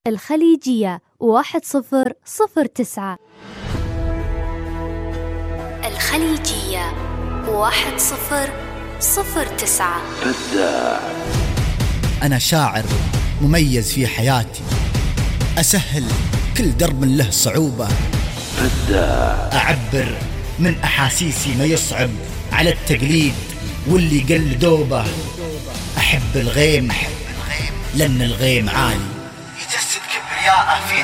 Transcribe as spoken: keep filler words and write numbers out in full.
الخليجية واحد صفر صفر تسعة. الخليجية واحد صفر صفر تسعة. فزاع. أنا شاعر مميز في حياتي، أسهل كل درب له صعوبة. فزاع. أعبر من أحاسيسي ما يصعب على التقليد واللي قل دوبه. أحب الغيم لأن الغيم عالي، يجسد كبرياءه في